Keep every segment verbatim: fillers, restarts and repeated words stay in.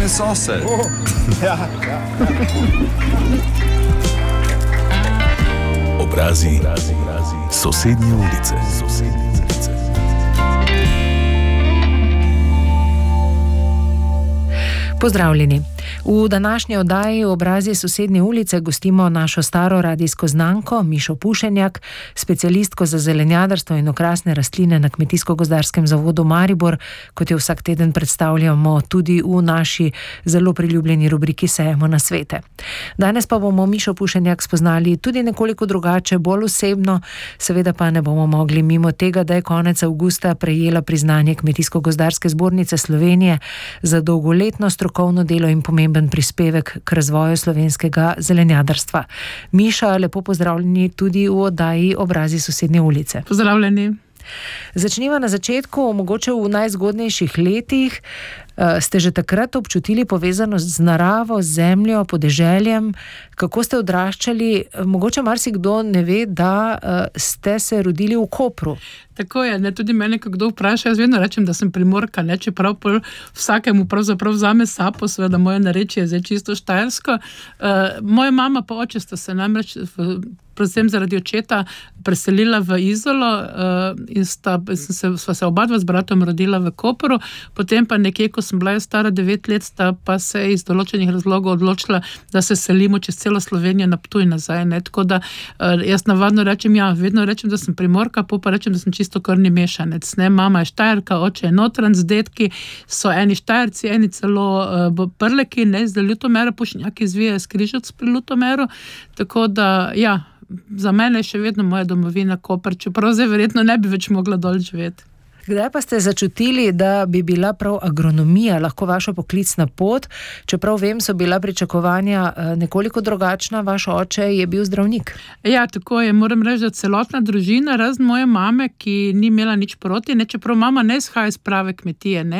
je sosed. Oh, ja, ja, ja. Obrazi, obrazi, obrazi sosednje ulice, sosednje ulice. Pozdravljeni. V današnji oddaji Obrazi sosednje ulice gostimo našo staro radijsko znanko Mišo Pušenjak, specialistko za zelenjadarstvo in okrasne rastline na Kmetijsko-gozdarskem zavodu Maribor, kot jo vsak teden predstavljamo tudi v naši zelo priljubljeni rubriki Sejemo na svete. Danes pa bomo Mišo Pušenjak spoznali tudi nekoliko drugače, bolj osebno, seveda pa ne bomo mogli mimo tega, da je konec avgusta prejela priznanje Kmetijsko-gozdarske zbornice Slovenije za dolgoletno strokovno delo in pomemben prispevek k razvoju slovenskega zelenjadarstva. Miša, lepo pozdravljeni tudi v oddaji Obrazi sosednje ulice. Pozdravljeni. Začniva na začetku, mogoče v najzgodnejših letih. Ste že takrat občutili povezanost z naravo, z zemljo, podeželjem? Kako ste odraščali? Mogoče marsikdo ne ve, da ste se rodili v Kopru. Tako je, ne, tudi mene, ko kdo vpraša, jaz vedno rečem, da sem Primorka, ne, čeprav vsakemu pravzaprav vzame sapo, seveda moje narečje je zdaj čisto štajersko. Uh, moja mama pa oče sta se namreč, v, predvsem zaradi očeta, preselila v Izolo uh, in sta, se, sva se oba dva z bratom rodila v Kopru, potem pa nekje, ko sem bila stara devet let, sta pa se iz določenih razlogov odločila, da se selimo čez celo Slovenijo na Ptuj nazaj, ne, tako da uh, jaz navadno rečem, ja, vedno rečem, da sem Primorka, pa pa rečem, da sem čisto krvni mešanec, ne, mama je Štajerka, oče je Notranj, z detki so eni Štajerci, eni celo uh, Prleki, ne, zdaj Ljutomera, Pušenjaki zvijajo s Križac pri Ljutomeru, tako da, ja, za mene je še vedno moja domovina Koper, čeprav zdaj verjetno ne bi več mogla dol živeti. Kdaj pa ste začutili, da bi bila prav agronomija lahko vaša poklicna pot? Čeprav vem, so bila pričakovanja nekoliko drugačna, vaš oče je bil zdravnik. Ja, tako je, moram reči, da celotna družina, razen moje mame, ki ni imela nič proti, ne, čeprav mama ne izhaja iz prave kmetije, ne,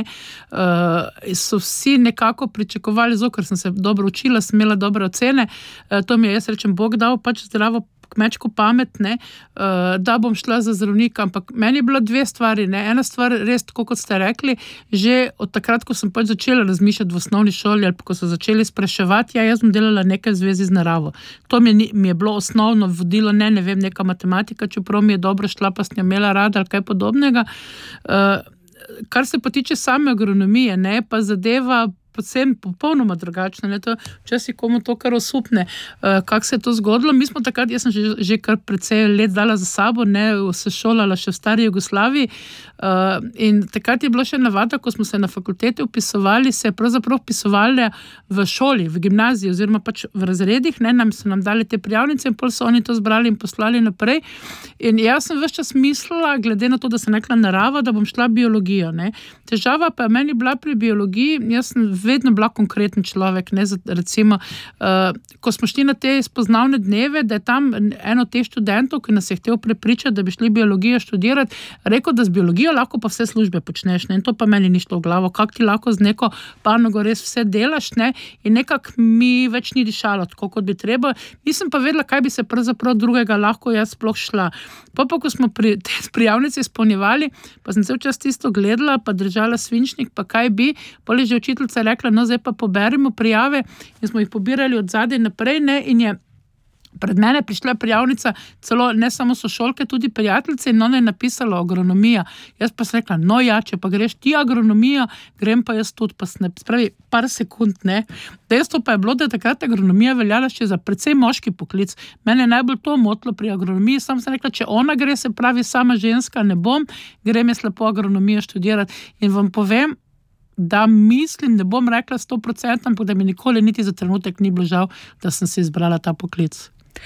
uh, so vsi nekako pričakovali, zato ker sem se dobro učila, sem imela dobre ocene, uh, to mi je, jaz rečem, Bog dal pač zdravo kmečko pamet, ne, da bom šla za zdravnika, ampak meni je bila dve stvari, ne, ena stvar, res tako, kot ste rekli, že od takrat, ko sem pač začela razmišljati v osnovni šoli, ali ko so začeli spraševati, ja, jaz bom delala nekaj v zvezi z naravo. To mi je, mi je bilo osnovno vodilo, ne, ne vem, neka matematika, čeprav mi je dobro šla, pa sem jo imela rada ali kaj podobnega. Kar se pa tiče same agronomije, ne, pa zadeva predvsem popolnoma drugačno, ne, to včasih komu to kar osupne, uh, kako se je to zgodilo. Mi smo takrat, jaz sem že, že kar precej let dala za sabo, ne, se šolala še v stari Jugoslaviji, uh, in takrat je bilo še navada, ko smo se na fakulteti vpisovali, se je pravzaprav vpisovali v šoli, v gimnaziji, oziroma pač v razredih, ne, nam so nam dali te prijavnice in pol so oni to zbrali in poslali naprej. In jaz sem ves čas mislila, glede na to, da sem rekla narava, da bom šla biologijo, ne. Težava pa je meni bila pri biologiji, jaz sem vedno bila konkreten človek, ne, recimo, uh, ko smo šli na te spoznavne dneve, da je tam eno teh študentov, ki nas je htel prepričati, da bi šli biologijo študirati, rekel, da z biologijo lahko pa vse službe počneš, ne, in to pa meni ni šlo v glavo, kako ti lahko z neko panogo res vse delaš, ne, in nekako mi več ni dišalo, tako kot bi treba, nisem pa vedela, kaj bi se pravzaprav drugega lahko jaz sploh šla. Pa pa, ko smo pri, te prijavnice izpolnjevali, pa sem se včas tisto gledala, pa držala svinčnik, pa kaj bi, pol je že učiteljica rekla, no zdaj pa poberimo prijave in smo jih pobirali od zadaj naprej, ne, in je pred mene prišla prijavnica, celo ne samo sošolke, tudi prijateljice, in ona je napisala agronomija. Jaz pa sem rekla, no ja, če pa greš ti agronomija, grem pa jaz tudi, pa se ne, spravi par sekund, ne. Dejstvo pa je bilo, da je takrat agronomija veljala še za precej moški poklic. Mene je najbolj to motilo pri agronomiji, sam sem rekla, če ona gre, se pravi sama ženska, ne bom, grem jaz lepo agronomijo študirati. In vam povem, da mislim, ne bom rekla sto procentov, ampak da mi nikoli niti za trenutek ni bilo žal, da sem si izbrala ta poklic.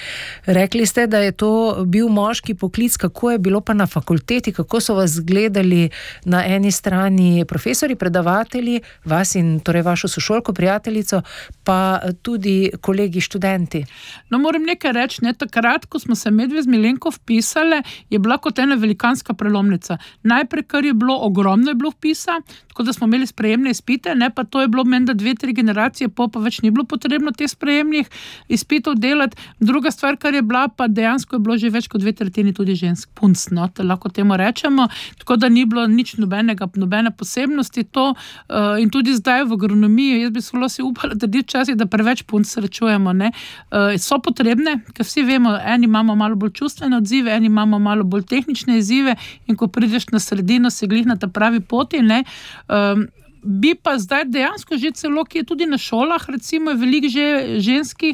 Rekli ste, da je to bil moški poklic, kako je bilo pa na fakulteti, kako so vas gledali na eni strani profesori, predavatelji, vas in torej vašo sošolko, prijateljico, pa tudi kolegi študenti? No, moram nekaj reči, ne, takrat, ko smo se medve z Milenko vpisali, je bila kot ena velikanska prelomnica. Najprej, kar je bilo, ogromno je bilo vpisa, tako da smo imeli sprejemne izpite, ne, pa to je bilo menda dve, tri generacije, po pa več ni bilo potrebno teh sprejemnih izpitov delati. Druga Druga stvar, kar je bila, pa dejansko je bilo že več kot dve tretjini tudi žensk, punc, no, lahko temu rečemo, tako da ni bilo nič nobenega, nobene posebnosti to uh, in tudi zdaj v agronomiji, jaz bi zelo si upala, da di včasih, da preveč punc srečujemo, ne, uh, so potrebne, ker vsi vemo, eni imamo malo bolj čustvene odzive, eni imamo malo bolj tehnične izzive in ko prideš na sredino, se glih na ta pravi poti, ne, um, bi pa zdaj dejansko že celo, ki je tudi na šolah, recimo je veliko že ženskih,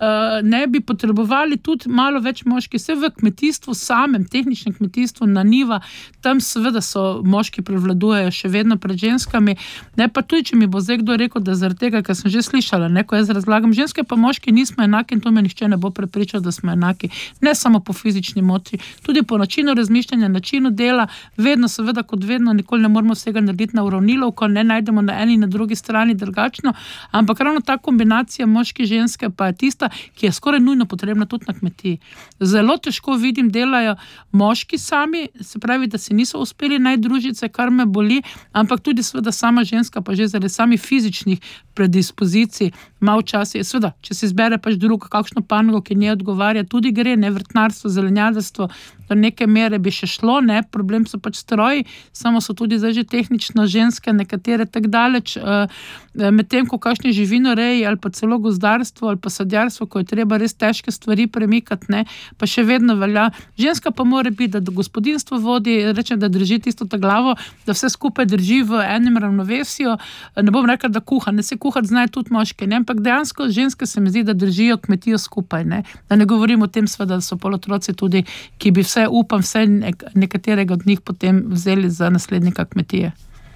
ne bi potrebovali tudi malo več moški, vse v kmetijstvu samem, tehničnem kmetijstvu na njiva, tam seveda so moški prevladujejo še vedno pred ženskami, ne pa tudi, če mi bo zdaj kdo rekel, da zaradi tega, ker sem že slišala, ne, ko jaz razlagam, ženske pa moški nismo enaki in to me nihče ne bo prepričal, da smo enaki, ne samo po fizični moči, tudi po načinu razmišljanja, načinu dela, vedno seveda kot vedno, nikoli ne moramo vsega narediti na uravnilovko, ne najdemo na eni in na drugi strani drugačno, ampak ravno ta kombinacija moški ženske pa je tista, ki je skoraj nujno potrebna tudi na kmetiji. Zelo težko vidim, delajo moški sami, se pravi, da si niso uspeli najti družice, kar me boli, ampak tudi seveda sama ženska pa že zaradi samih fizičnih predispozicij, malo časa je, seveda, če si izbere pač drugo, kakšno panogo, ki njej odgovarja, tudi gre, ne, vrtnarstvo, zelenjadarstvo, do neke mere bi še šlo, ne, problem so pač stroji, samo so tudi zdaj že tehnično ženske, nekatere tak daleč, medtem ko kakšni živinoreji ali pa celo gozdarstvo ali pa sadjarstvo, ko je treba res težke stvari premikati, ne, pa še vedno velja. Ženska pa mora biti, da gospodinstvo vodi, rečem, da drži tisto ta glavo, da vse skupaj drži v enem ravnovesju, ne bom rekla, da kuha, ne se kuhati znajo tudi moški, ne, ampak dejansko ženske se mi zdi, da držijo kmetijo skupaj, ne, da ne govorim o tem sveda, da so polotroci tudi, ki bi vse, upam, vse nekaterega od njih potem vzeli za naslednika kmetije.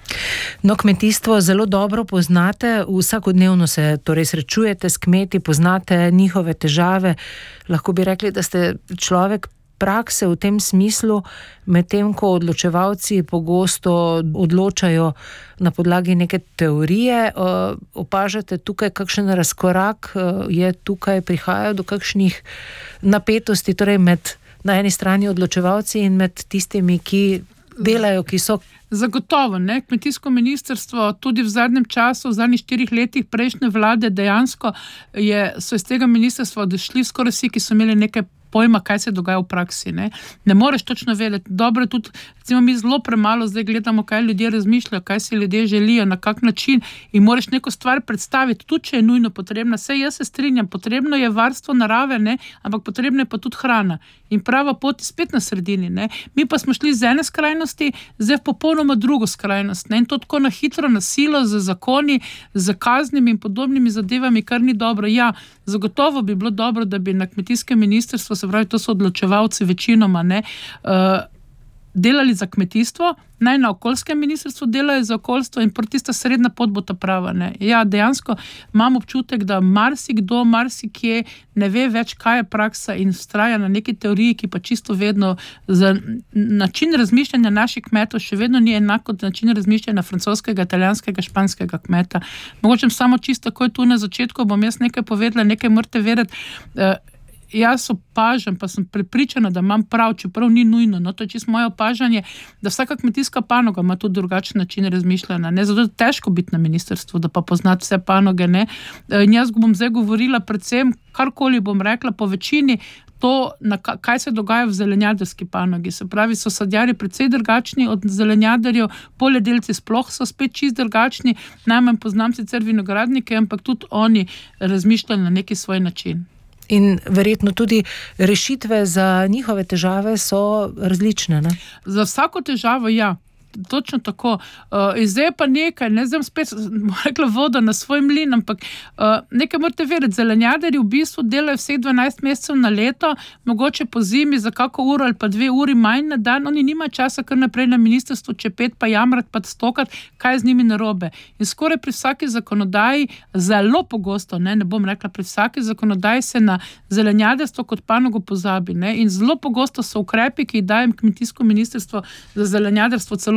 No, kmetijstvo zelo dobro poznate, vsakodnevno se torej srečujete s kmeti, poznate njihove težave, lahko bi rekli, da ste človek prakse v tem smislu, medtem ko odločevalci pogosto odločajo na podlagi neke teorije, opažate tukaj kakšen razkorak, je tukaj prihajajo do kakšnih napetosti, torej med na eni strani odločevalci in med tistimi, ki delajo, ki so. Zagotovo, ne, kmetijsko ministrstvo tudi v zadnjem času, v zadnjih štirih letih prejšnje vlade dejansko je, so iz tega ministrstva odšli skoraj vsi, ki so imeli nekaj pojma, kaj se dogaja v praksi, ne. Ne moreš točno vedeti, dobro tudi, recimo mi zelo premalo zdaj gledamo, kaj ljudje razmišljajo, kaj si ljudje želijo, na kak način in moraš neko stvar predstaviti, tudi če je nujno potrebna, saj jaz se strinjam, potrebno je varstvo narave, ne, ampak potrebna je pa tudi hrana in prava pot je spet na sredini, ne. Mi pa smo šli z ene skrajnosti, zdaj v popolnoma drugo skrajnost, ne, in to tako na hitro, na silo, z zakoni, z kaznimi in podobnimi zadevami, kar ni dobro. Ja, zagotovo bi bilo dobro, da bi na kmetijskem ministrstvu, se pravi, to so odločevalci večinoma, ne, uh, delali za kmetijstvo, naj na okoljskem ministrstvu delajo za okoljstvo in proti tista srednja pot bo ta prava, ne. Ja, dejansko imam občutek, da marsikdo, marsikje ne ve več, kaj je praksa in vztraja na neki teoriji, ki pa čisto vedno za način razmišljanja naših kmetov še vedno ni enak kot način razmišljanja francoskega, italijanskega, španskega kmeta. Mogoče samo čisto, ko je tu na začetku, bom jaz nekaj povedala, nekaj morate vedeti, uh, jaz opažam, pa sem prepričana, da imam prav, čeprav ni nujno, no, to je čisto moje opažanje, da vsaka kmetijska panoga ima tudi drugačen način razmišljanja, ne, zato je težko biti na ministrstvu, da pa poznati vse panoge, ne, in jaz bom zdaj govorila predvsem, karkoli bom rekla, po večini to, na kaj se dogaja v zelenjadarski panogi, se pravi, so sadjarji precej drugačni od zelenjadarjev, poljedelci sploh so spet čist drugačni, najmanj poznam sicer vinogradnike, ampak tudi oni razmišljajo na neki svoj način. In verjetno tudi rešitve za njihove težave so različne, ne? Za vsako težavo, ja. Točno tako. Uh, zdaj pa nekaj, ne znam spet, rekla voda na svoj mlin, ampak uh, nekaj morate vedeti, zelenjadarji v bistvu delajo vseh dvanajst mesecev na leto, mogoče po zimi za kako uro ali pa dve uri manj na dan, oni nimajo časa kar naprej na ministrstvu čepet pa jamrat pa stokat, kaj je z njimi narobe. In skoraj pri vsaki zakonodaji, zelo pogosto, ne, ne bom rekla, pri vsaki zakonodaji se na zelenjadarstvo kot panogo pozabi, ne, in zelo pogosto so ukrepi, ki jih dajem kmetijsko ministrstvo za zelenjadarstvo celo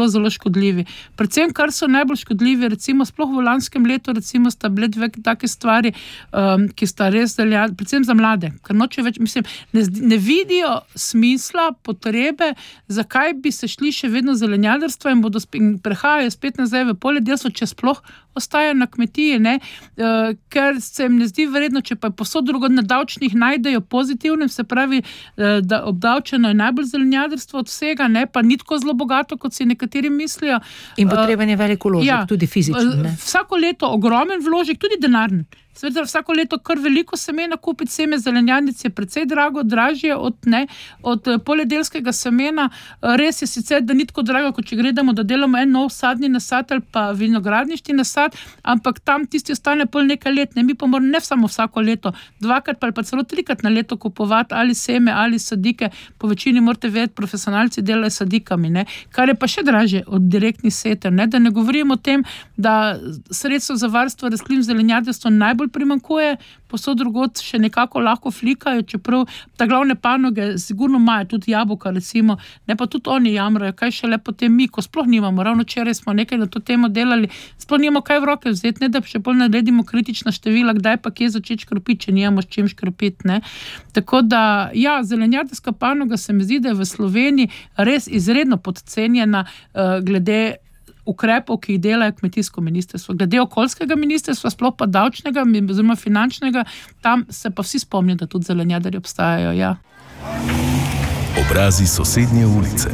zelo, zelo škodljivi. Predvsem, kar so najbolj škodljivi, recimo sploh v lanskem letu, recimo sta bile dve take stvari, um, ki sta res delja, predvsem za mlade, ker noče več, mislim, ne, ne vidijo smisla, potrebe, zakaj bi se šli še vedno zelenjadarstva in bodo sp- in prehajajo spet nazaj v poljedelstvo, če sploh ostajajo na kmetiji, ne, uh, ker se jim ne zdi vredno, če pa je posod drugo na davčnih najdejo pozitivne, se pravi, uh, da obdavčeno je najbolj zelenjadarstvo od vsega, ne, pa ni tako zelo bogato, kot si nekateri mislijo. In potreben je velik vložek, ja, tudi fizičen. Ne? Vsako leto ogromen vložek, tudi denarni. Seveda vsako leto kar veliko semena kupiti, seme zelenjadnic je precej drago, dražje od, ne, od poljedelskega semena. Res je sicer, da ni tako drago, kot če gledamo, da delamo en nov sadni nasad ali pa vinogradniški nasad, ampak tam tisti ostane pol nekaj let. Ne, mi pa moramo ne samo vsako leto, dvakrat pa ali pa celo trikrat na leto kupovati ali seme ali sadike. Po večini morate vedeti, profesionalci delajo sadikami, ne, kar je pa še dražje od direktnih setev. Ne, da ne govorimo o tem, da sredstvo za varstvo rastlin v zelenjadarstvu najbolj primankuje, posod drugod še nekako lahko flikajo, čeprav ta glavne panoge sigurno imajo, tudi jabolka recimo, ne, pa tudi oni jamrajo, kaj šele potem mi, ko sploh nimamo, ravno včeraj smo nekaj na to temo delali, sploh nimamo kaj v roke vzeti, ne, da še bolj naredimo kritična števila, kdaj pa kje začeti škropiti, če nimamo s čim škropiti, ne. Tako da, ja, zelenjadarska panoga se mi zdi, da je v Sloveniji res izredno podcenjena uh, glede ukrepov, ki jih delajo kmetijsko ministrstvo. Glede okoljskega ministrstva, sploh pa davčnega, oziroma finančnega, tam se pa vsi spomnijo, da tudi zelenjadarji obstajajo, ja. Obrazi sosednje ulice.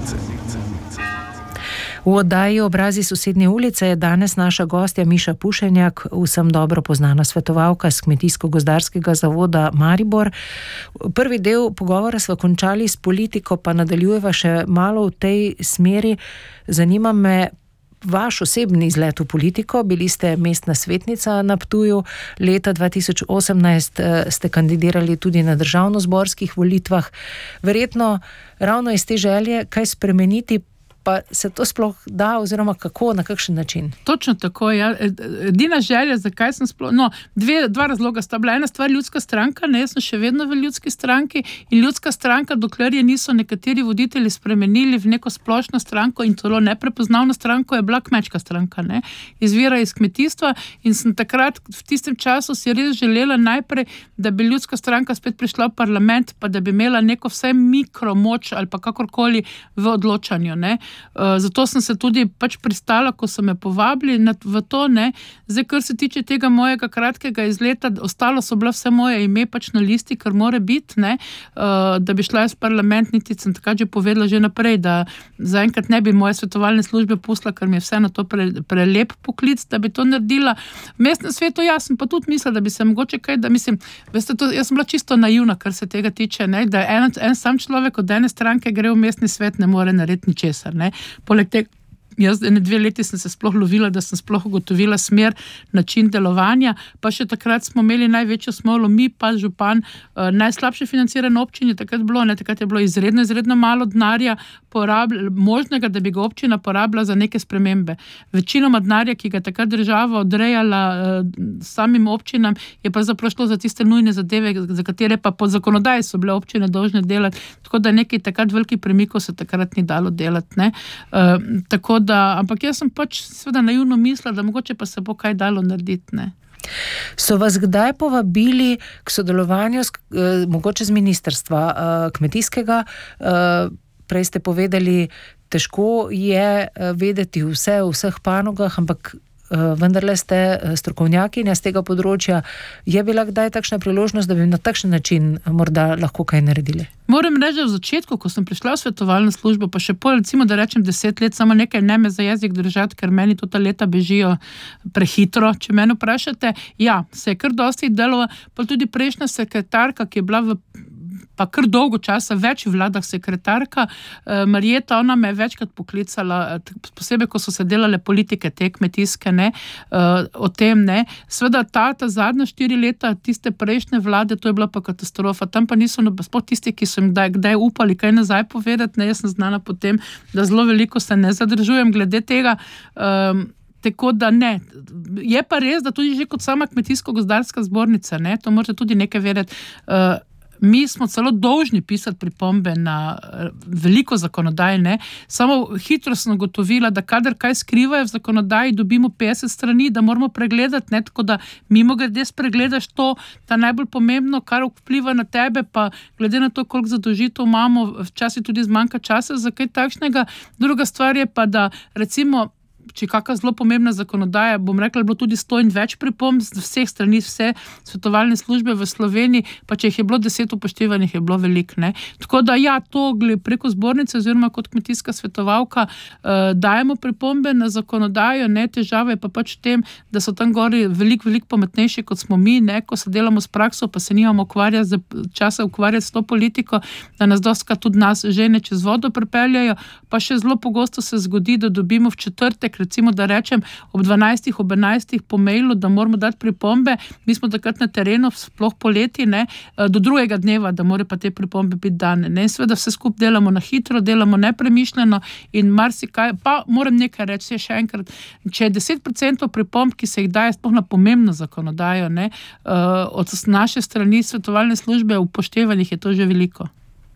V oddaji Obrazi sosednje ulice je danes naša gostja Miša Pušenjak, vsem dobro poznana svetovalka s Kmetijsko-gozdarskega zavoda Maribor. Prvi del pogovora sva končali s politiko, pa nadaljujeva še malo v tej smeri. Zanima me vaš osebni izlet v politiko. Bili ste mestna svetnica na Ptuju, leta dva tisoč osemnajst ste kandidirali tudi na državnozborskih volitvah. Verjetno ravno iz te želje, kaj spremeniti, pa se to sploh da, oziroma kako, na kakšen način? Točno tako, ja. Edina želja, zakaj sem sploh, no, dve, dva razloga sta bila. Ena stvar Ljudska stranka, ne, jaz sem še vedno v Ljudski stranki in Ljudska stranka, dokler je niso nekateri voditelji spremenili v neko splošno stranko in celo neprepoznavno stranko, je bila kmečka stranka, ne. Izvira iz kmetijstva in sem takrat v tistem času si res želela najprej, da bi Ljudska stranka spet prišla v parlament, pa da bi imela neko vsaj mikromoč ali pa kakorkoli v odločanju, ne. Uh, zato sem se tudi pač pristala, ko so me povabili v to, ne. Zdaj, kar se tiče tega mojega kratkega izleta, ostalo so bila vse moje ime pač na listi, kar mora biti, ne, uh, da bi šla jaz v parlament, niti sem takrat že povedala že naprej, da zaenkrat ne bi moje svetovalne službe pustila, ker mi je vse na to pre, prelep poklic, da bi to naredila. V mestnem svetu, ja, sem pa tudi mislila, da bi se mogoče kaj, da mislim, veste, to, jaz sem bila čisto naivna, kar se tega tiče, ne, da en, en sam človek od ene stranke gre v mestni svet, ne more narediti ničesar, ne. Poleg tega, jaz ene dve leti sem se sploh lovila, da sem sploh ugotovila smer, način delovanja, pa še takrat smo imeli največjo smolo, mi pa župan, uh, najslabše financirane občine, takrat bilo, ne, takrat je bilo izredno, izredno malo denarja možnega, da bi ga občina porabila za neke spremembe. Večinoma denarja, ki ga takrat država odrejala uh, samim občinam, je pa zaprošlo za tiste nujne zadeve, za katere pa po zakonodaji so bile občine dolžne delati, tako da nekaj takrat velikih premikov se takrat ni dalo delati, ne. Uh, tako da, ampak jaz sem pač seveda naivno mislila, da mogoče pa se bo kaj dalo narediti, ne. So vas kdaj povabili k sodelovanju s, eh, mogoče z ministrstva eh, kmetijskega? Eh, prej ste povedali, težko je vedeti vse v vseh panogah, ampak eh, vendarle ste strokovnjakinja z tega področja. Je bila kdaj takšna priložnost, da bi na takšen način morda lahko kaj naredili? Moram reči, da v začetku, ko sem prišla v svetovalno službo, pa še pol, recimo, da rečem deset let, samo nekaj ne me za jezik držati, ker meni to ta leta bežijo prehitro, če mene vprašate. Ja, se je kar dosti delalo, pa tudi prejšnja sekretarka, ki je bila v pa kar dolgo časa, več vladah sekretarka, Marjeta, ona me je večkrat poklicala, posebej, ko so se delale politike, te kmetijske, ne, o tem, ne. Sveda ta, ta zadnja štiri leta, tiste prejšnje vlade, to je bila pa katastrofa, tam pa niso, sploh tisti, ki so jim kdaj, kdaj upali kaj nazaj povedati, ne, jaz sem znana potem, da zelo veliko se ne zadržujem glede tega, um, tako da ne. Je pa res, da tudi že kot sama Kmetijsko-gozdarska zbornica, ne, to morate tudi nekaj vedeti, uh, mi smo celo dolžni pisati pripombe na veliko zakonodaj, ne. Samo hitro sem ugotovila, da kadar kaj skrivajo v zakonodaji, dobimo petdeset strani, da moramo pregledati, ne, tako da mimogrede spregledaš to, da najbolj pomembno, kar vpliva na tebe, pa glede na to, koliko zadolžitev imamo, včasih tudi zmanjka časa za kaj takšnega. Druga stvar je pa, da recimo če je kakšna zelo pomembna zakonodaja, bom rekla, bilo tudi sto in več pripomb z vseh strani, vse svetovalne službe v Sloveniji, pa če jih je bilo deset upoštevanih, je bilo veliko, ne. Tako da ja, to preko zbornice oziroma kot kmetijska svetovalka eh, dajemo pripombe na zakonodajo, ne, težave je pa pač v tem, da so tam gori veliko, veliko pametnejši, kot smo mi, ne, ko se delamo s prakso, pa se nimamo ukvarjati, časa ukvarjati s to politiko, da nas dostikrat tudi nas žene čez vodo pripeljajo, pa še zelo pogosto se zgodi, da dobimo v četrtek, recimo, da rečem ob dvanajstih, ob enajstih po mailu, da moramo dati pripombe, mi smo takrat na terenu, sploh poleti, ne, do drugega dneva, da more pa te pripombe biti dane, ne, seveda vse skupaj delamo na hitro, delamo nepremišljeno in marsikaj, pa moram nekaj reči še enkrat, če je deset procentov pripomb, ki se jih daje sploh na pomembno zakonodajo, ne, od naše strani svetovalne službe upoštevanih, je to že veliko.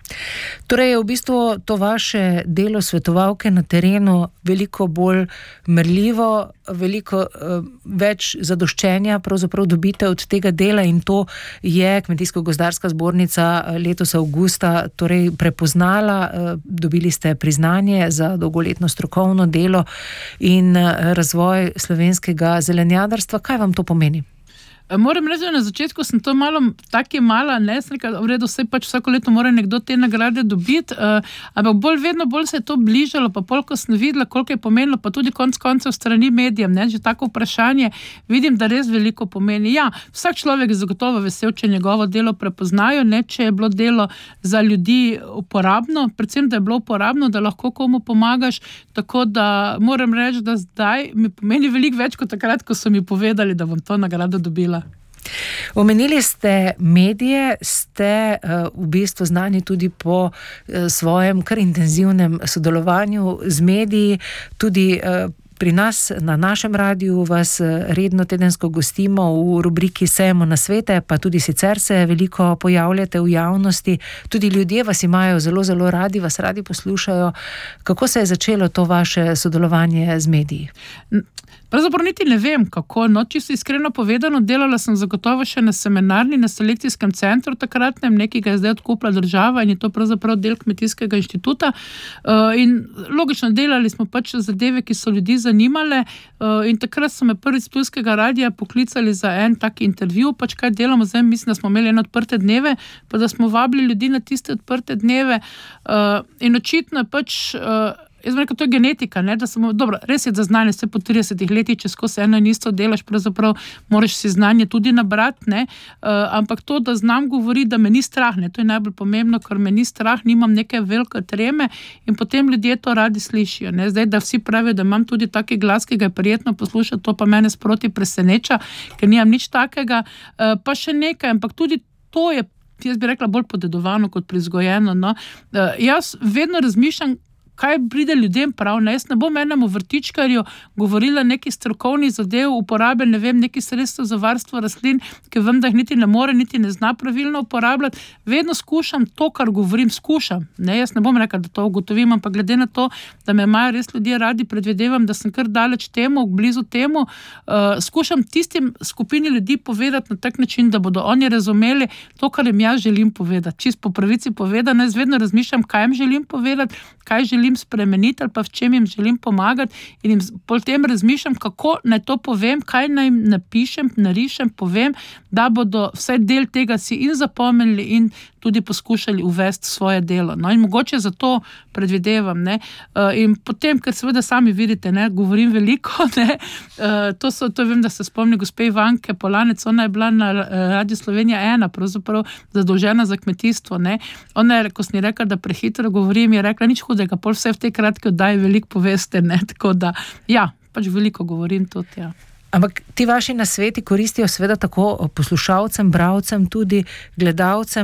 Torej je v bistvu to vaše delo svetovalke na terenu veliko bolj merljivo, veliko uh, več zadoščenja pravzaprav dobite od tega dela in to je Kmetijsko-gozdarska zbornica letos avgusta torej prepoznala, uh, dobili ste priznanje za dolgoletno strokovno delo in uh, razvoj slovenskega zelenjadarstva. Kaj vam to pomeni? Moram reči, da na začetku sem to malo, tak je mala, ne, sem rekel, v redu, vse pač vsako leto mora nekdo te nagrade dobiti, uh, ampak bolj, vedno bolj se je to bližalo, pa pol, ko sem videla, koliko je pomenilo, pa tudi konc koncev strani medijem, ne, že tako vprašanje, vidim, da res veliko pomeni. Ja, vsak človek je zagotovo vesel, če njegovo delo prepoznajo, ne, če je bilo delo za ljudi uporabno, predvsem, da je bilo uporabno, da lahko komu pomagaš, tako da moram reči, da zdaj mi pomeni veliko več kot takrat, ko so mi povedali, da bom to nagrado dobila. Omenili ste medije, ste uh, v bistvu znani tudi po uh, svojem kar intenzivnem sodelovanju z mediji, tudi uh, pri nas na našem radiju vas redno tedensko gostimo v rubriki Sejemo nasvete, pa tudi sicer se veliko pojavljate v javnosti, tudi ljudje vas imajo zelo, zelo radi, vas radi poslušajo. Kako se je začelo to vaše sodelovanje z mediji? Pravzaprav niti ne vem, kako, no, čisto iskreno povedano, delala sem zagotovo še na seminarni, na selekcijskem centru takratnem, nekaj ga je zdaj odkupila država in je to pravzaprav del Kmetijskega inštituta. Uh, in logično delali smo pač zadeve, ki so ljudi zanimale, uh, in takrat so me prvi z Ptujskega radija poklicali za en tak intervju, pač kaj delamo zdaj, mislim, da smo imeli eno odprte dneve, pa da smo vabili ljudi na tiste odprte dneve, uh, in očitno je pač uh, jaz bom rekel, to je genetika, ne, da samo, dobro, res je, da znanje vse po tridesetih letih, če skozi eno in isto delaš, pravzaprav moraš si znanje tudi nabrati, ne, uh, ampak to, da znam govori, da me ni strah, ne, to je najbolj pomembno, ker me ni strah, nimam neke velike treme in potem ljudje to radi slišijo, ne, zdaj, da vsi pravijo, da imam tudi taki glas, ki ga je prijetno poslušati, to pa mene sproti preseneča, ker nimam nič takega, uh, pa še nekaj, ampak tudi to je, jaz bi rekla, bolj podedovano kot prizgojeno, no, uh, jaz vedno razmišljam, kaj pride ljudem prav, ne, jaz ne bom enemu vrtičkarju govorila neki strokovni zadev, uporabe, ne vem, neki sredstev za varstvo rastlin, ki vem, da jih niti ne more, niti ne zna pravilno uporabljati, vedno skušam to, kar govorim, skušam, ne, jaz ne bom rekla, da to ugotovim, ampak glede na to, da me imajo res ljudje radi, predvidevam, da sem kar daleč temu, blizu temu, uh, skušam tistim skupini ljudi povedati na tak način, da bodo oni razumeli to, kar jim jaz želim povedati, čist po pravici povedano, jaz vedno razmišljam, kaj jim želim povedati, kaj želim spremeniti ali pa v čem jim želim pomagati in jim potem razmišljam, kako naj to povem, kaj naj jim napišem, narišem, povem, da bodo vsaj del tega si in zapomnili in tudi poskušali uvesti svoje delo. No in mogoče zato predvidevam, ne, in potem, ker seveda sami vidite, ne, govorim veliko, ne, to so, to vem, da se spomni gospe Ivanke Polanec, ona je bila na Radiu Slovenija ena, pravzaprav zadolžena za kmetijstvo, ne, ona je, ko sem ji rekla, da prehitro govorim, je rekla, nič hudega, pol vse v tej kratki oddaji veliko poveste, ne, tako da, ja, pač veliko govorim tudi, ja. Ampak ti vaši nasveti koristijo seveda tako poslušalcem, bralcem, tudi gledalcem.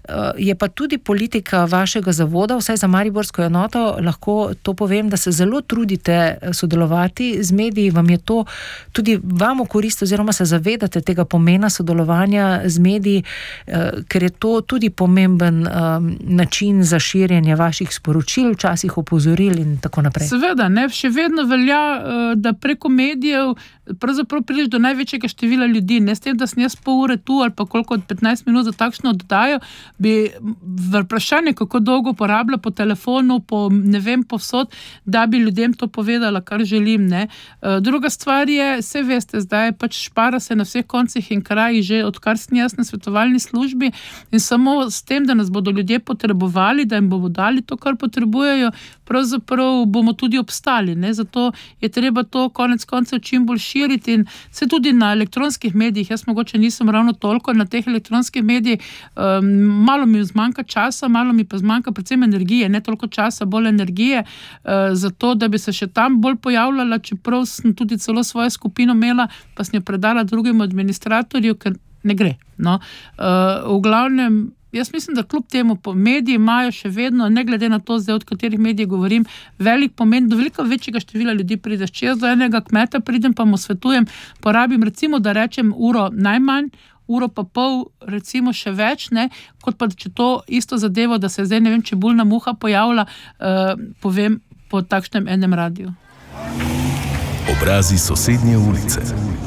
Je pa tudi politika vašega zavoda, vsaj za mariborsko enoto, lahko to povem, da se zelo trudite sodelovati z mediji, vam je to tudi vam v korist, oziroma se zavedate tega pomena sodelovanja z mediji, ker je to tudi pomemben um, način za širjenje vaših sporočil, včasih opozoril in tako naprej. Seveda, ne, še vedno velja, da preko medijev pravzaprav prideš do največjega števila ljudi, ne s tem, da sem jaz pol ure tu ali pa koliko od petnajst minut za takšno oddajo, bi vprašanje, kako dolgo porablja po telefonu, po ne vem, povsod, da bi ljudem to povedala, kar želim, ne. Druga stvar je, vse veste, zdaj pač špara se na vseh koncih in krajih, že odkar sem jaz na svetovalni službi in samo s tem, da nas bodo ljudje potrebovali, da jim bomo dali to, kar potrebujejo, pravzaprav bomo tudi obstali, ne. Zato je treba to konec koncev čim bolj širiti in se tudi na elektronskih medijih, jaz mogoče nisem ravno toliko na teh elektronskih medijih, um, malo mi zmanjka časa, malo mi pa zmanjka predvsem energije, ne toliko časa, bolj energije, uh, zato, da bi se še tam bolj pojavljala, čeprav sem tudi celo svojo skupino imela, pa sem jo predala drugemu administratorju, ker ne gre. No. Uh, v glavnem, jaz mislim, da kljub temu mediji imajo še vedno, ne glede na to, zdaj od katerih medijev govorim, velik pomen, do veliko večjega števila ljudi prideš. Če jaz do enega kmeta pridem, pa mu svetujem, porabim recimo, da rečem uro najmanj, uro pa pol, recimo še več, ne, kot pa če to isto zadevo, da se zdaj ne vem, če čebulna muha pojavlja, uh, povem po takšnem enem radiju. Obrazi sosednje ulice.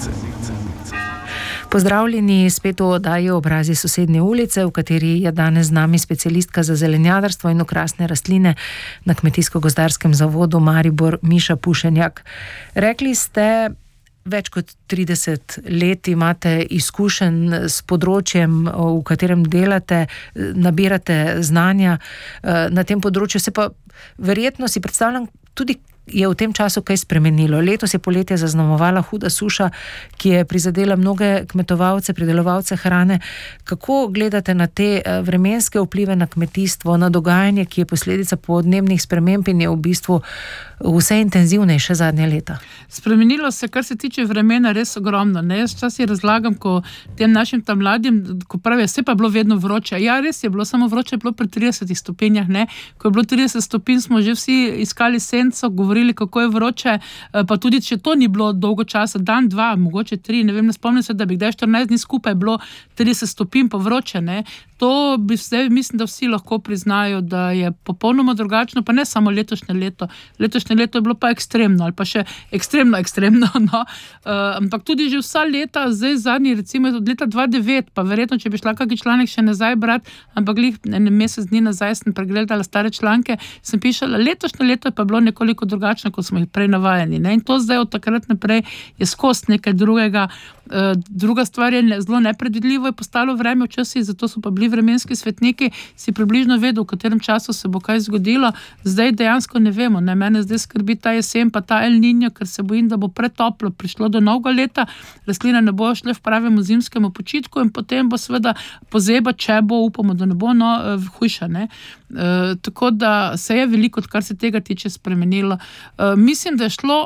Pozdravljeni spet v oddaji Obrazi sosednje ulice, v kateri je danes z nami specialistka za zelenjadarstvo in okrasne rastline na Kmetijsko-gozdarskem zavodu Maribor, Miša Pušenjak. Rekli ste, več kot trideset let imate izkušenj s področjem, v katerem delate, nabirate znanja na tem področju, se pa verjetno si predstavljam tudi je v tem času kaj spremenilo. Letos je poletje zaznamovala huda suša, ki je prizadela mnoge kmetovalce, pridelovalce hrane. Kako gledate na te vremenske vplive na kmetijstvo, na dogajanje, ki je posledica podnebnih sprememb in je v bistvu vse intenzivnejše zadnje leta? Spremenilo se, kar se tiče vremena, res ogromno. Ne? Jaz časi razlagam, ko tem našim tam mladim, ko pravijo, vse pa je bilo vedno vroče. Ja, res je bilo, samo vroče je bilo pri tridesetih stopinjah. Ne? Ko je bilo trideset stopinj, smo že vsi iskali senco, govorili, kako je vroče, pa tudi, če to ni bilo dolgo časa, dan, dva, mogoče tri, ne vem, ne spomnim se, da bi kdaj štirinajst dni skupaj bilo trideset stopinj pa vroče, ne. To bi zdaj, mislim, da vsi lahko priznajo, da je popolnoma drugačno, pa ne samo letošnje leto. Letošnje leto je bilo pa ekstremno, ali pa še ekstremno, ekstremno, no. Uh, ampak tudi že vsa leta, zdaj zadnji, recimo od leta dva tisoč devet, pa verjetno, če bi šla kakšen članek še nazaj brati, ampak glih en mesec dni nazaj sem pregledala stare članke, sem pišala, letošnje leto je pa bilo nekoliko drugačno, kot smo jih prej navajeni, ne. In to zdaj od takrat naprej je skozi nekaj drugega. Uh, druga stvar je ne, zelo nepredvidljivo je postalo vreme včasih, zato so pa bili vremenski svetniki, si približno vedel, v katerem času se bo kaj zgodilo. Zdaj dejansko ne vemo, ne, mene zdaj skrbi ta jesen, pa ta El Niño, ker se bojim, da bo pretoplo prišlo do novega leta, rastline ne bojo šle v pravemu zimskemu počitku in potem bo seveda pozeba, če bo, upamo, da ne bo, no, hujša, ne. Uh, tako da se je veliko, kar se tega tiče, spremenilo. Uh, mislim, da je šlo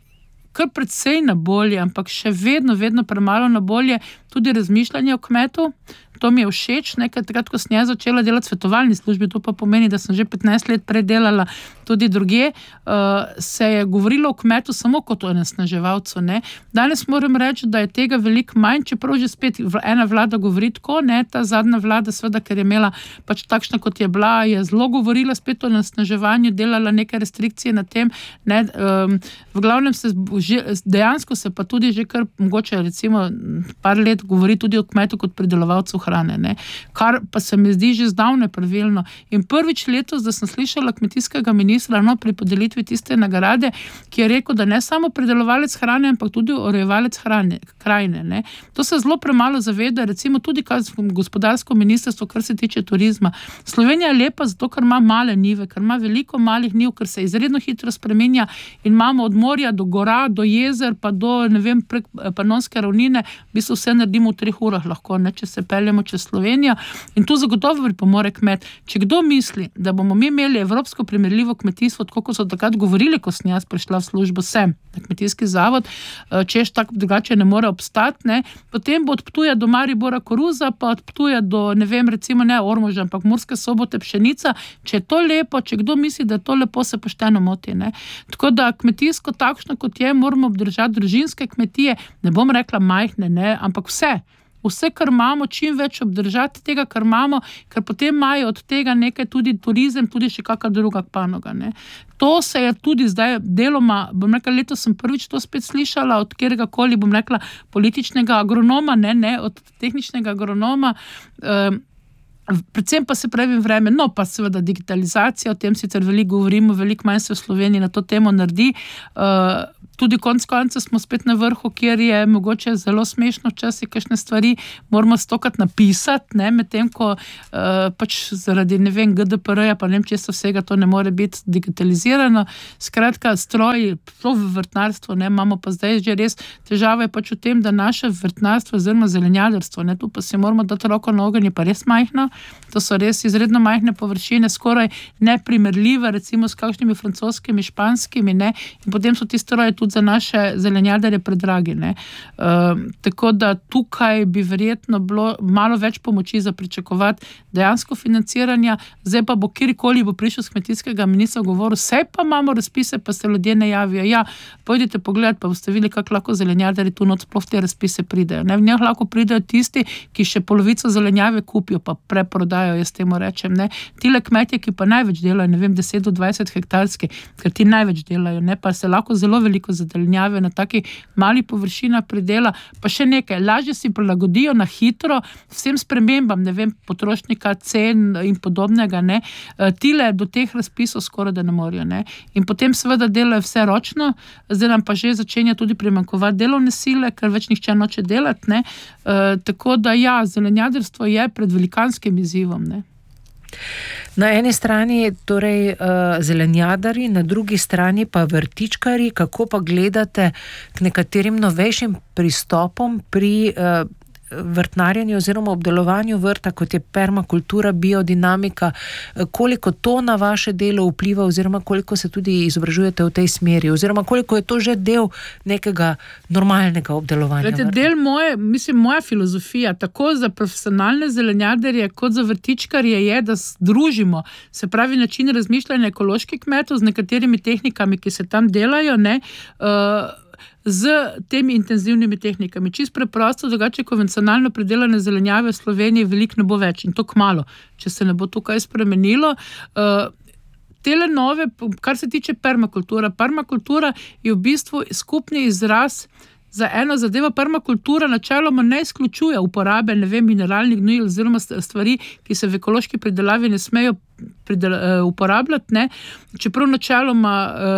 kar precej na bolje, ampak še vedno, vedno premalo na bolje tudi razmišljanje o kmetu. To mi je všeč, nekaj takrat, ko sem jaz začela delati v svetovalni službi, to pa pomeni, da sem že petnajst let predelala tudi drugje, uh, se je govorilo o kmetu samo kot o onesnaževalcu, ne. Danes moram reči, da je tega veliko manj, čeprav že spet ena vlada govori tako, ne, ta zadnja vlada, seveda, ker je imela pač takšna, kot je bila, je zelo govorila spet o onesnaževanju, delala neke restrikcije na tem, ne, um, v glavnem se že, dejansko se pa tudi že kar mogoče recimo par let govori tudi o kmetu kot pridelovalcu hrane, ne. Kar pa se mi zdi že zdavnaj pravilno. In prvič letos, da sem slišala kmetijskega ministra, no, pri podelitvi tiste nagrade, ki je rekel, da ne samo pridelovalec hrane, ampak tudi urejevalec hrane, krajine, ne. To se zelo premalo zaveda, recimo tudi gospodarsko ministrstvo, kar se tiče turizma. Slovenija je lepa zato, ker ima male njive, ker ima veliko malih njiv, ker se izredno hitro spreminja in imamo od morja do gora, do jezer, pa do, ne vem, prek Panonske ravnine, v bistvu vse naredimo v treh urah lahko, ne, če se peljemo čez Slovenijo. In tu zagotovo pripomore kmet. Če kdo misli, da bomo mi imeli evropsko primerljivo kmetijstvo, tako kot so takrat govorili, ko sem jaz prišla v službo sem na kmetijski zavod, češ tako drugače ne more obstati, ne, potem bo od Ptuja do Maribora koruza, pa od Ptuja do, ne vem, recimo ne Ormoža, ampak Murske Sobote pšenica. Če je to lepo, če kdo misli, da je to lepo, se pošteno moti, ne. Tako da kmetijsko takšno, kot je, moramo obdržati družinske kmetije, ne bom rekla majhne, ne, ampak vse. Vse, kar imamo, čim več obdržati tega, kar imamo, ker potem imajo od tega nekaj tudi turizem, tudi še kakšna druga panoga, ne. To se je tudi zdaj deloma, bom rekla, letos sem prvič to spet slišala od kjergakoli, bom rekla, političnega agronoma, ne, ne, od tehničnega agronoma, um, predvsem pa se pravi vreme, no pa seveda digitalizacija, o tem sicer veliko govorimo, veliko manj se v Sloveniji na to temo naredi, uh, tudi konc konca smo spet na vrhu, kjer je mogoče zelo smešno včasih kakšne stvari moramo stokrat napisati, ne, medtem ko uh, pač zaradi, ne vem, G D P R-ja, pa ne vem, česa vsega to ne more biti digitalizirano. Skratka, stroji, to v vrtnarstvu, ne, imamo pa zdaj že res, težava je pač v tem, da naše vrtnarstvo oziroma zelenjadarstvo, ne, tu pa si moramo dati roko na ogenj, je pa res majhno, to so res izredno majhne površine, skoraj neprimerljive, recimo s kakšnimi francoskimi, španskimi, ne, in potem so ti stroji tudi za naše zelenjadarje predragi, ne. Uh, tako da tukaj bi verjetno bilo malo več pomoči za pričakovati dejansko financiranja, zdaj pa bo kjerkoli bo prišel z kmetijskega ministra govoril, vse pa imamo razpise, pa se ljudje ne javijo. Ja, pojdite pogledati, pa boste videli, kako lahko zelenjadarji tu not sploh te razpise pridejo. Ne, v njih lahko pridejo tisti, ki še polovico zelenjave kupijo, pa preprodajo, jaz temu rečem, ne. Tile kmetje, ki pa največ delajo, ne vem, deset do dvajset hektarski, ker ti največ delajo, ne, pa se lahko zelo veliko zelenjave na taki mali površina pridela, pa še nekaj, lažje si prilagodijo na hitro vsem spremembam, ne vem, potrošnika, cen in podobnega, ne. Tile do teh razpisov skoraj da ne morajo, ne. In potem seveda delajo vse ročno, zdaj nam pa že začenja tudi primanjkovati delovne sile, ker več nihče noče delati, ne. E, tako da ja, zelenjadarstvo je pred velikanskim izzivom, ne. Na eni strani torej uh, zelenjadari, na drugi strani pa vrtičkari, kako pa gledate k nekaterim novejšim pristopom pri uh, vrtnarjenju oziroma obdelovanju vrta, kot je permakultura, biodinamika, koliko to na vaše delo vpliva oziroma koliko se tudi izobražujete v tej smeri oziroma koliko je to že del nekega normalnega obdelovanja Glede, vrta? Del moje, mislim, moja filozofija, tako za profesionalne zelenjadarje kot za vrtičkarje je, da združimo, se pravi način razmišljanja ekoloških kmetov z nekaterimi tehnikami, ki se tam delajo, ne, uh, z temi intenzivnimi tehnikami. Čisto preprosto, drugače konvencionalno pridelane zelenjave v Sloveniji veliko ne bo več in to kmalu, če se ne bo tukaj spremenilo. Uh, tele nove, kar se tiče permakultura, permakultura je v bistvu skupni izraz za eno zadevo. Permakultura načeloma ne izključuje uporabe, ne vem, mineralnih gnojil oziroma stvari, ki se v ekološki pridelavi ne smejo pridel, uporabljati, ne. Čeprav načeloma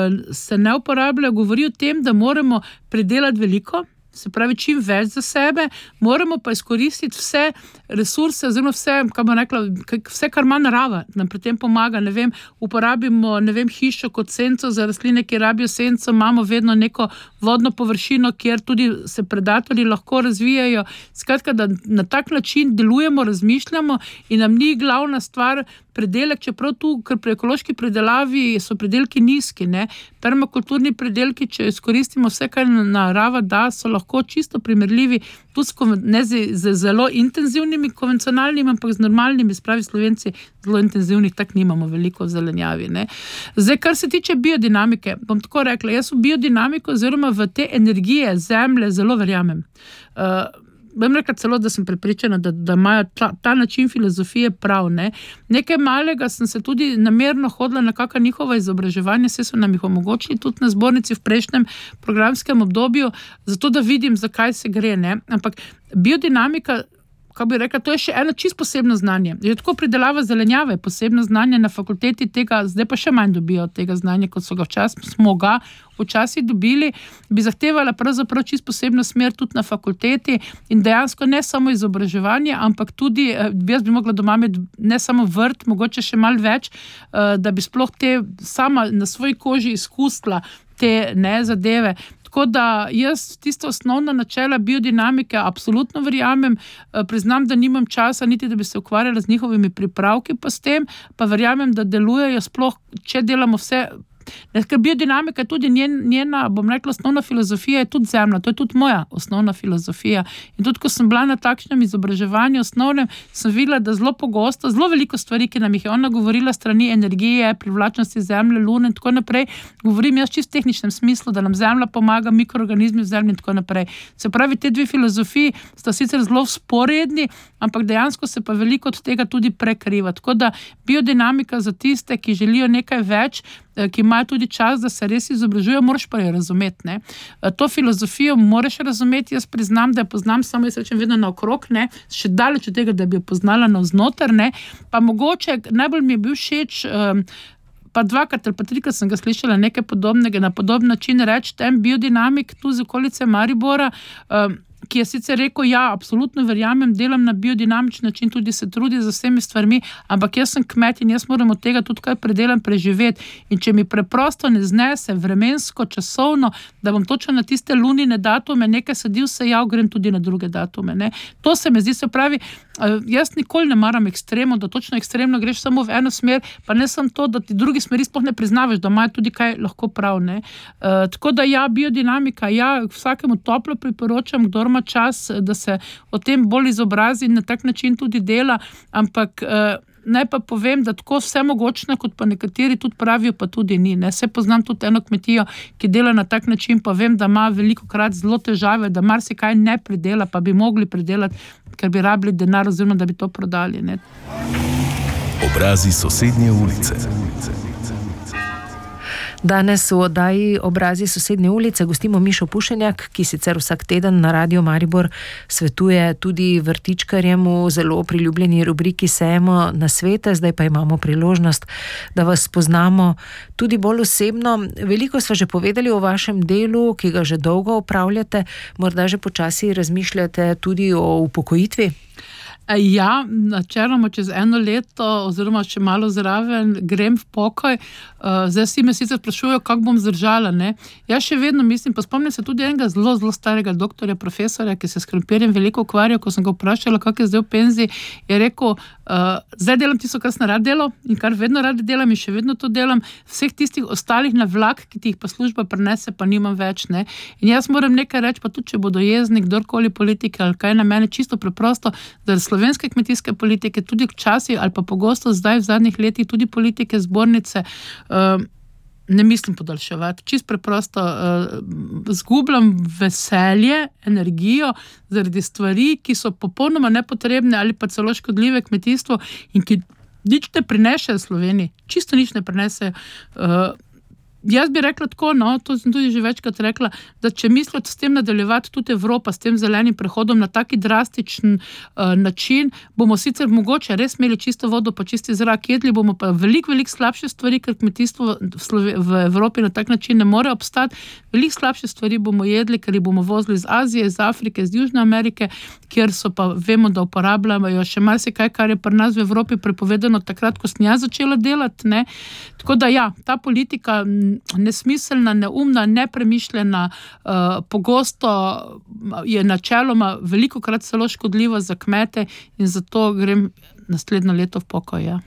se ne uporablja, govori o tem, da moramo pridelati veliko, se pravi čim več za sebe, moramo pa izkoristiti vse resurse, oziroma vse, kaj bom rekla, vse, kar ima narava, nam pri tem pomaga, ne vem, uporabimo, ne vem, hišo kot senco za rastline, ki rabijo senco, imamo vedno neko vodno površino, kjer tudi se predatorji lahko razvijajo. Skratka, da na tak način delujemo, razmišljamo in nam ni glavna stvar predelek, čeprav tu, ker pri ekološki predelavi so predelki nizki, ne. Permakulturni predelki, če izkoristimo vse, kar narava da, so lahko čisto primerljivi tudi ne z, z zelo intenzivnimi konvencionalnimi, ampak z normalnimi, spravi Slovenci zelo intenzivnih, tak nimamo veliko v zelenjavi, ne. Zdaj, kar se tiče biodinamike, bom tako rekla, jaz v biodinamiko oziroma v te energije zemlje zelo verjamem. Uh, Bom rekla celo, da sem prepričana, da, da imajo ta, ta način filozofije prav, ne. Nekaj malega sem se tudi namerno hodila na kakšna njihova izobraževanja, se so nam jih omogočili tudi na zbornici v prejšnjem programskem obdobju, zato da vidim, zakaj se gre, ne. Ampak biodinamika, kako bi rekla, to je še eno čisto posebno znanje. Že tako pridelava zelenjave, posebno znanje na fakulteti, tega zdaj pa še manj dobijo tega znanja, kot so ga včasih, smo ga včasih dobili, bi zahtevala pravzaprav čisto posebno smer tudi na fakulteti in dejansko ne samo izobraževanje, ampak tudi, jaz bi mogla doma imeti ne samo vrt, mogoče še malo več, da bi sploh te sama na svoji koži izkusila te ne zadeve. Tako da jaz tiste osnovna načela biodinamike absolutno verjamem, priznam, da nimam časa niti, da bi se ukvarjala z njihovimi pripravki pa s tem, pa verjamem, da delujejo sploh, če delamo vse. Ker biodinamika je tudi njen, njena, bom rekla, osnovna filozofija je tudi zemlja, to je tudi moja osnovna filozofija. In tudi, ko sem bila na takšnem izobraževanju osnovnem, sem videla, da zelo pogosto, zelo veliko stvari, ki nam jih je ona govorila strani energije, privlačnosti zemlje, lune in tako naprej, govorim jaz čisto v tehničnem smislu, da nam zemlja pomaga, mikroorganizmi v zemlji in tako naprej. Se pravi, te dve filozofiji sta sicer zelo vzporedni, ampak dejansko se pa veliko od tega tudi prekriva. Tako da biodinamika za tiste, ki želijo nekaj več, ki imajo tudi čas, da se res izobražujejo, moraš pa jo razumeti. Ne? To filozofijo moraš razumeti, jaz priznam, da jo poznam, samo jaz rečem vedno naokrog, ne? Še daleč od tega, da bi jo poznala navznoter, ne? Pa mogoče, najbolj mi je bil všeč, um, pa dvakrat ali pa trikrat sem ga slišala nekaj podobnega, na podoben način reči, ten biodinamik tu z okolice Maribora, um, ki je sicer rekel, ja, absolutno verjamem, delam na biodinamični način, tudi se trudi za vsemi stvarmi, ampak jaz sem kmet in jaz moram od tega tudi kaj predelam preživeti. In če mi preprosto ne znese vremensko, časovno, da bom točno na tiste lunine datume nekaj sadil, se jav, grem tudi na druge datume. Ne? To se mi zdi, se pravi, jaz nikoli ne maram ekstremno, da točno ekstremno greš samo v eno smer, pa ne sem to, da ti drugi smeri sploh ne priznavaš, da imajo tudi kaj lahko prav. Ne? Uh, tako da ja, biodinamika, ja, vsakemu toplo priporočam, kdor ima čas, da se o tem bolj izobrazi in na tak način tudi dela, ampak uh, naj pa povem, da tako vse mogočno, kot pa nekateri tudi pravijo, pa tudi ni. Ne? Se poznam tudi eno kmetijo, ki dela na tak način, pa vem, da ima veliko krat zelo težave, da marsikaj ne pridela, pa bi mogli pridelati, ker bi rabili denar oziroma, da bi to prodali. Ne? Obrazi sosednje ulice. Danes v oddaji Obrazi sosednje ulice gostimo Mišo Pušenjak, ki sicer vsak teden na Radio Maribor svetuje tudi vrtičkarjem v zelo priljubljeni rubriki Sejemo nasvete. Zdaj pa imamo priložnost, da vas spoznamo tudi bolj osebno. Veliko sva že povedali o vašem delu, ki ga že dolgo opravljate. Morda že počasi razmišljate tudi o upokojitvi? Ja, načeloma čez eno leto oziroma še malo zraven grem v pokoj. Zdaj si me sicer sprašujejo, kako bom zdržala. Ne? Jaz še vedno mislim, pa spomnim se tudi enega zelo, zelo starega doktorja, profesorja, ki se s krompirjem veliko ukvarja, ko sem ga vprašala, kak je zdaj v penziji, je rekel, uh, zdaj delam tisto, kar sem rad delal in kar vedno rad delam in še vedno to delam, vseh tistih ostalih navlak, ki ti jih pa služba prenese, pa nimam več. Ne? In jaz moram nekaj reči, pa tudi, če bodo jezni, kdorkoli politike ali kaj na mene, čisto preprosto, da slovenske kmetijske politike, tudi včasih ali pa pogosto zdaj v zadnjih letih tudi politike zbornice, uh, ne mislim podaljševati. Čist preprosto uh, zgubljam veselje, energijo zaradi stvari, ki so popolnoma nepotrebne ali pa celo škodljive kmetijstvo in ki nič ne prinesejo Sloveniji. Čisto nič ne prinesejo. Uh, Jaz bi rekla tako, no, to sem tudi že večkrat rekla, da če mislijo s tem nadaljevati tudi Evropa, s tem zelenim prehodom na taki drastičen uh, način, bomo sicer mogoče res imeli čisto vodo pa čisti zrak, jedli bomo pa veliko, veliko slabše stvari, ker kmetijstvo v, Slove- v Evropi na tak način ne more obstati. Veliko slabše stvari bomo jedli, ker jih bomo vozili iz Azije, iz Afrike, iz Južne Amerike, kjer so pa, vemo, da uporabljajo še marsikaj, kar je pri nas v Evropi prepovedano takrat, ko sem jaz začela delati. Ne? Tako da ja, ta politika nesmiselna, neumna, nepremišljena, uh, pogosto je načeloma veliko krat celo škodljiva za kmete in zato grem naslednjo leto v pokoj. Ja.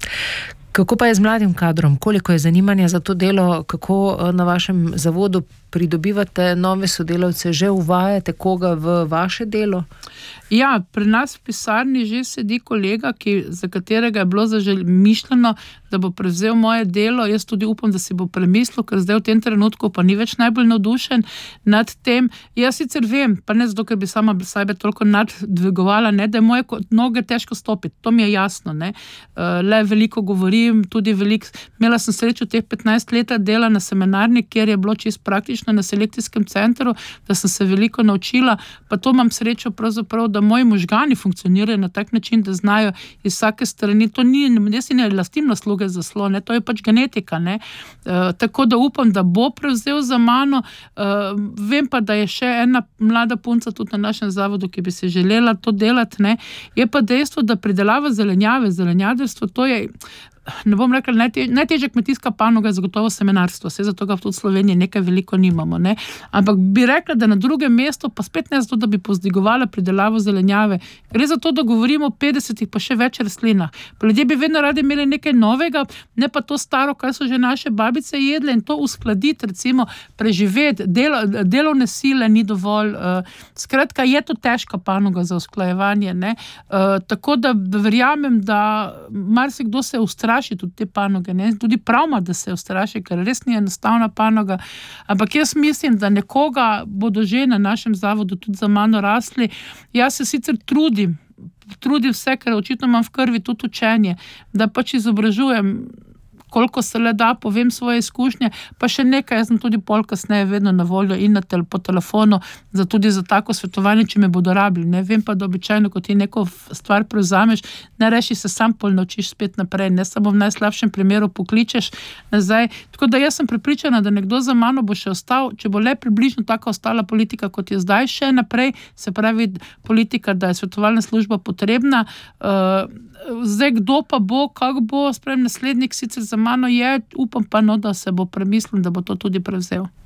Kako pa je z mladim kadrom? Koliko je zanimanja za to delo? Kako na vašem zavodu pridobivate nove sodelavce? Že uvajate koga v vaše delo? Ja, pri nas v pisarni že sedi kolega, ki, za katerega je bilo mišljeno, da bo prevzel moje delo. Jaz tudi upam, da si bo premislil, ker zdaj v tem trenutku pa ni več najbolj navdušen nad tem. Jaz sicer vem, pa ne zato, ker bi sama sebe toliko naddvigovala, ne, da je moje noge težko stopiti. To mi je jasno. Ne. Le veliko govorim, tudi veliko. Imela sem srečo teh petnajst let dela na seminarni, kjer je bilo čisto praktično na selekcijskem centru, da sem se veliko naučila, pa to imam srečo pravzaprav, da moji možgani funkcionirajo na tak način, da znajo iz vsake strani. To ni, jaz si ne lastim nasluge za slone, to je pač genetika. Ne? E, tako da upam, da bo prevzel za mano. E, vem pa, da je še ena mlada punca tudi na našem zavodu, ki bi se želela to delati. Ne? Je pa dejstvo, da pridelava zelenjave, zelenjadarstvo, to je ne bom rekla, najtež, najtežja kmetijska panoga je zagotovo semenarstvo, vse zato ga tudi v Sloveniji nekaj veliko nimamo, ne. Ampak bi rekla, da na drugem mestu, pa spet ne zato, da bi povzdigovala pridelavo zelenjave, gre za to, da govorimo o petdesetih pa še več rastlinah. Pa ljudje bi vedno radi imeli nekaj novega, ne pa to staro, kar so že naše babice jedle, in to uskladiti, recimo preživeti, delo, delovne sile ni dovolj. Uh, skratka, je to težka panoga za usklajevanje, ne. Uh, tako da verjamem, da marsikdo se ustraši tudi te panoge, ne. Tudi pravma, da se ustraši, ker res ni enostavna panoga. Ampak jaz mislim, da nekoga bodo že na našem zavodu tudi za mano rasli. Jaz se sicer trudim, trudim vse, ker očitno imam v krvi tudi učenje, da pač izobražujem, koliko se le da, povem svoje izkušnje, pa še nekaj, jaz sem tudi pol kasneje vedno na voljo in na tel, po telefonu, za tudi za tako svetovanje, če me bodo rabili. Ne vem pa, da običajno, ko ti neko stvar prevzameš, ne reši se sam pol naučiš spet naprej, ne samo v najslabšem primeru pokličeš nazaj. Tako da jaz sem prepričana, da nekdo za mano bo še ostal, če bo le približno taka ostala politika, kot je zdaj, še naprej, se pravi politika, da je svetovalna služba potrebna. Uh, zdaj, kdo pa bo, kako bo, sprem naslednik sicer za mano je, upam pa no, da se bo premislil, da bo to tudi prevzel.